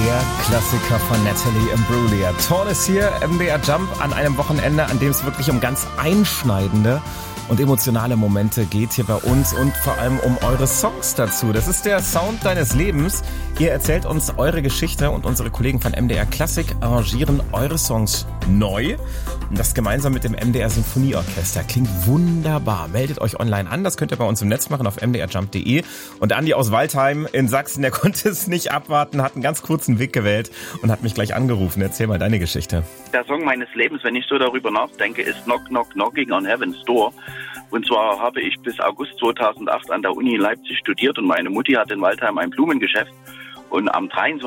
Der Klassiker von Natalie Imbruglia. Toll ist hier MDR Jump an einem Wochenende, an dem es wirklich um ganz einschneidende und emotionale Momente geht hier bei uns und vor allem um eure Songs dazu. Das ist der Sound deines Lebens. Ihr erzählt uns eure Geschichte und unsere Kollegen von MDR Klassik arrangieren eure Songs neu. Und das gemeinsam mit dem MDR Sinfonieorchester. Klingt wunderbar. Meldet euch online an. Das könnt ihr bei uns im Netz machen auf mdrjump.de. Und Andi aus Waldheim in Sachsen, der konnte es nicht abwarten, hat einen ganz kurzen Weg gewählt und hat mich gleich angerufen. Erzähl mal deine Geschichte. Der Song meines Lebens, wenn ich so darüber nachdenke, ist Knock Knock Knocking on Heaven's Door. Und zwar habe ich bis August 2008 an der Uni in Leipzig studiert und meine Mutti hat in Waldheim ein Blumengeschäft. Und am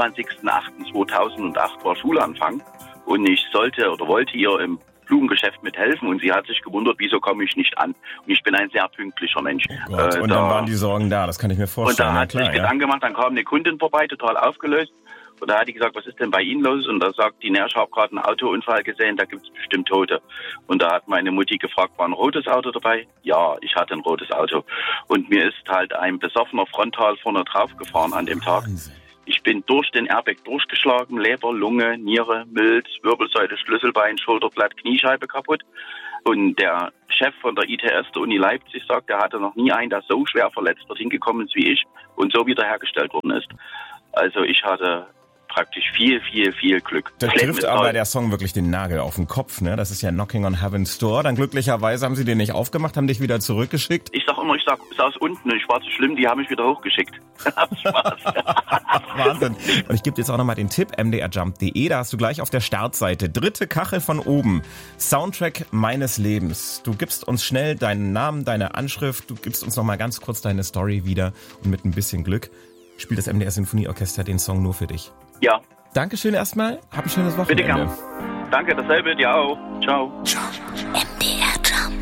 23.08.2008 war Schulanfang und ich sollte oder wollte ihr im Blumengeschäft mithelfen und sie hat sich gewundert, wieso komme ich nicht an. Und ich bin ein sehr pünktlicher Mensch. Oh Gott, und dann waren die Sorgen da, das kann ich mir vorstellen. Und da hat sich Gedanken gemacht, dann kam eine Kundin vorbei, total aufgelöst. Und da hat die gesagt, was ist denn bei Ihnen los? Und da sagt die, ich habe gerade einen Autounfall gesehen, da gibt es bestimmt Tote. Und da hat meine Mutti gefragt, war ein rotes Auto dabei? Ja, ich hatte ein rotes Auto. Und mir ist halt ein besoffener frontal vorne drauf gefahren an dem Tag. Wahnsinn. Ich bin durch den Airbag durchgeschlagen, Leber, Lunge, Niere, Milz, Wirbelsäule, Schlüsselbein, Schulterblatt, Kniescheibe kaputt. Und der Chef von der ITS der Uni Leipzig sagt, er hatte noch nie einen, der so schwer verletzt dorthin gekommen ist wie ich und so wiederhergestellt worden ist. Also ich hatte praktisch viel Glück. Da trifft aber der Song wirklich den Nagel auf den Kopf, ne? Das ist ja Knocking on Heaven's Door. Dann glücklicherweise haben sie den nicht aufgemacht, haben dich wieder zurückgeschickt. Ich sag immer, ich saß unten und ich war zu schlimm, die haben mich wieder hochgeschickt. Spaß. Wahnsinn. Und ich gebe dir jetzt auch nochmal den Tipp, mdrjump.de, da hast du gleich auf der Startseite, dritte Kachel von oben, Soundtrack meines Lebens. Du gibst uns schnell deinen Namen, deine Anschrift, du gibst uns nochmal ganz kurz deine Story wieder und mit ein bisschen Glück spielt das MDR Sinfonieorchester den Song nur für dich. Ja. Dankeschön erstmal, hab ein schönes Wochenende. Bitte gern. Danke, dasselbe, dir auch. Ciao. MDR Jump.